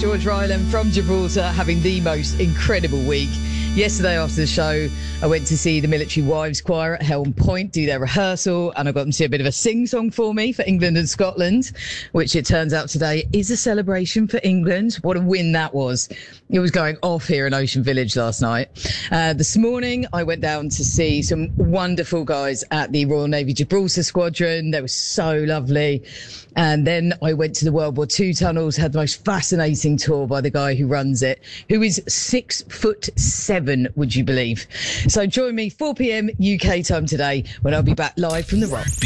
George Ryland from Gibraltar, having the most incredible week. Yesterday after the show, I went to see the Military Wives Choir at Helm Point do their rehearsal, and I got them to do a bit of a sing-song for me for England and Scotland, which it turns out today is a celebration for England. What a win that was. It was going off here in Ocean Village last night. This morning, I went down to see some wonderful guys at the Royal Navy Gibraltar Squadron. They were so lovely. And then I went to the World War II tunnels, had the most fascinating tour by the guy who runs it, who is 6'7", would you believe? So join me 4 p.m. UK time today when I'll be back live from the Rock.